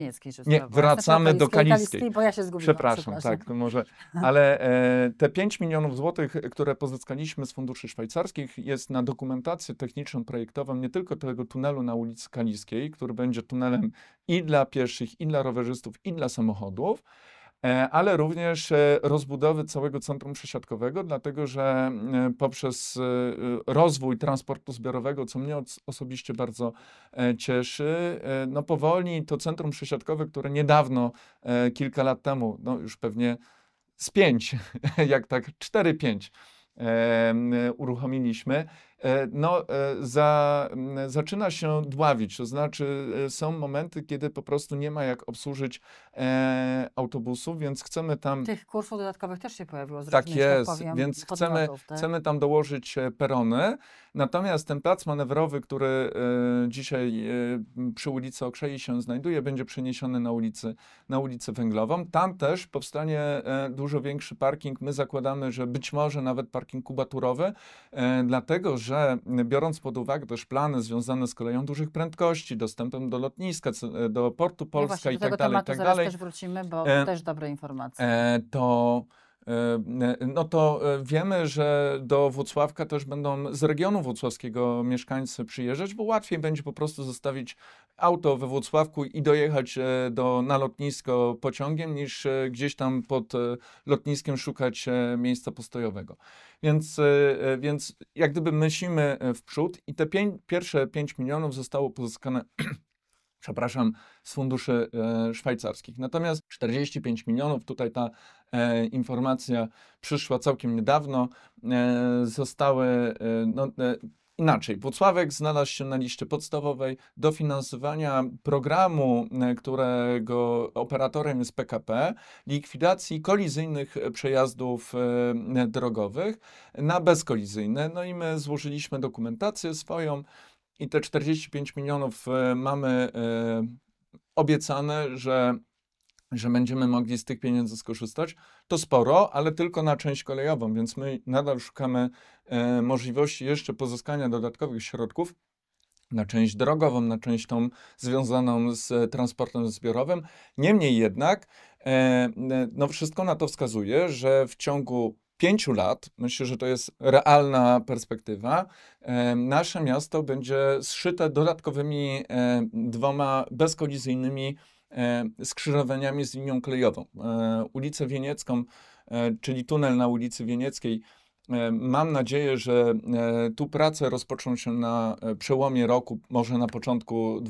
Niemieckiej, że Nie, wracamy do Kaliskiej. Bo ja się zgubiłam. Przepraszam, tak, to może. Ale te 5 milionów złotych, które pozyskaliśmy z funduszy szwajcarskich, jest na dokumentację techniczną, projektową nie tylko tego tunelu na ulicy Kaliskiej, który będzie tunelem i dla pieszych, i dla rowerzystów, i dla samochodów, ale również rozbudowy całego centrum przesiadkowego, dlatego że poprzez rozwój transportu zbiorowego, co mnie osobiście bardzo cieszy, no powoli to centrum przesiadkowe, które niedawno, kilka lat temu, no już pewnie z 5, jak tak 4-5 uruchomiliśmy, zaczyna się dławić, to znaczy są momenty, kiedy po prostu nie ma jak obsłużyć autobusów, więc chcemy tam... Tych kursów dodatkowych też się pojawiło z Tak różnych, jest, tak powiem, więc podmiotów, tak? chcemy tam dołożyć perony, natomiast ten plac manewrowy, który dzisiaj przy ulicy Okrzei się znajduje, będzie przeniesiony na ulicę Węglową. Tam też powstanie dużo większy parking. My zakładamy, że być może nawet parking kubaturowy, dlatego że biorąc pod uwagę też plany związane z koleją dużych prędkości, dostępem do lotniska, do portu Polska i tak dalej, do tego tematu zaraz też wrócimy, bo to też dobre informacje. No to wiemy, że do Włocławka też będą z regionu włocławskiego mieszkańcy przyjeżdżać, bo łatwiej będzie po prostu zostawić auto we Włocławku i dojechać na lotnisko pociągiem, niż gdzieś tam pod lotniskiem szukać miejsca postojowego. Więc jak gdyby myślimy w przód i te pierwsze 5 milionów zostało pozyskane przepraszam, z funduszy szwajcarskich. Natomiast 45 milionów, tutaj ta informacja przyszła całkiem niedawno, zostały inaczej. Włocławek znalazł się na liście podstawowej dofinansowania programu, którego operatorem jest PKP, likwidacji kolizyjnych przejazdów drogowych na bezkolizyjne. No i my złożyliśmy dokumentację swoją, i te 45 milionów mamy obiecane, że będziemy mogli z tych pieniędzy skorzystać. To sporo, ale tylko na część kolejową, więc my nadal szukamy możliwości jeszcze pozyskania dodatkowych środków na część drogową, na część tą związaną z transportem zbiorowym. Niemniej jednak, no wszystko na to wskazuje, że w ciągu 5 lat, myślę, że to jest realna perspektywa, nasze miasto będzie zszyte dodatkowymi 2 bezkolizyjnymi skrzyżowaniami z linią kolejową. Ulicę Wieniecką, czyli tunel na ulicy Wienieckiej, mam nadzieję, że tu prace rozpoczną się na przełomie roku, może na początku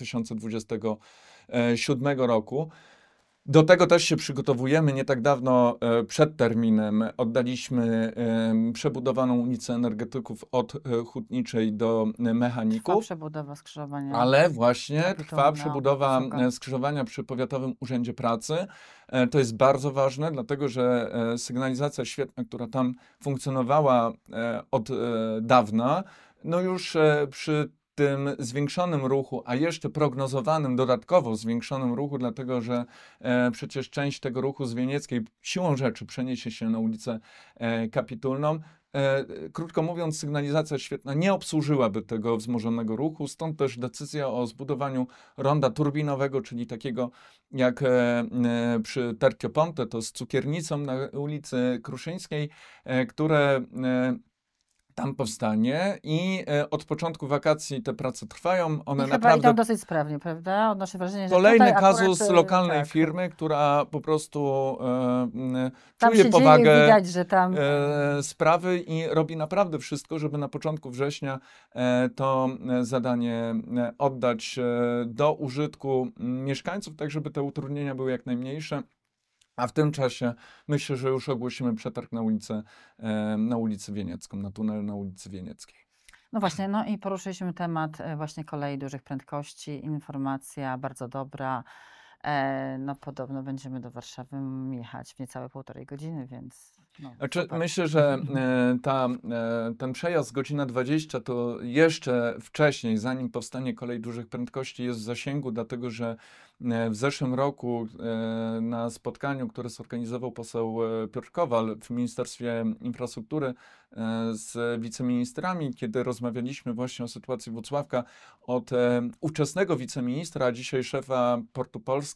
2027 roku. Do tego też się przygotowujemy. Nie tak dawno przed terminem oddaliśmy przebudowaną ulicę Energetyków od Hutniczej do Mechaników. Trwa przebudowa skrzyżowania. Ale właśnie trwa przebudowa skrzyżowania przy Powiatowym Urzędzie Pracy. To jest bardzo ważne, dlatego że sygnalizacja świetna, która tam funkcjonowała od dawna, no już przy tym zwiększonym ruchu, a jeszcze prognozowanym dodatkowo zwiększonym ruchu, dlatego że przecież część tego ruchu z Wienieckiej siłą rzeczy przeniesie się na ulicę Kapitulną. Krótko mówiąc, sygnalizacja świetna nie obsłużyłaby tego wzmożonego ruchu, stąd też decyzja o zbudowaniu ronda turbinowego, czyli takiego jak przy Tercio Ponte, to z cukiernicą na ulicy Kruszyńskiej, które tam powstanie i od początku wakacji te prace trwają. One I naprawdę chyba idą dosyć sprawnie, prawda? Odnoszę wrażenie, że kolejny tutaj kazus akurat, lokalnej tak, firmy, która po prostu tam czuje się powagę dzieje, widać, że tam sprawy i robi naprawdę wszystko, żeby na początku września to zadanie oddać do użytku mieszkańców, tak żeby te utrudnienia były jak najmniejsze. A w tym czasie myślę, że już ogłosimy przetarg na ulicę Wieniecką, na tunel na ulicy Wienieckiej. No właśnie, no i poruszyliśmy temat właśnie kolei dużych prędkości. Informacja bardzo dobra. No podobno będziemy do Warszawy jechać w niecałe 1,5 godziny, więc No, Znaczy, super. myślę, że ten przejazd godzina 20 to jeszcze wcześniej, zanim powstanie kolej dużych prędkości, jest w zasięgu, dlatego że w zeszłym roku na spotkaniu, które zorganizował poseł Piotr Kowal w Ministerstwie Infrastruktury z wiceministrami, kiedy rozmawialiśmy właśnie o sytuacji Włocławka, od ówczesnego wiceministra, a dzisiaj szefa Portu